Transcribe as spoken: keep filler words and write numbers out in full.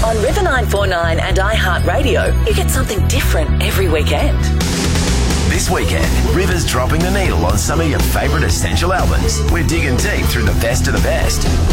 On River nine four nine and iHeartRadio, you get something different every weekend. This weekend, River's dropping the needle on some of your favourite essential albums. We're digging deep through the best of the best.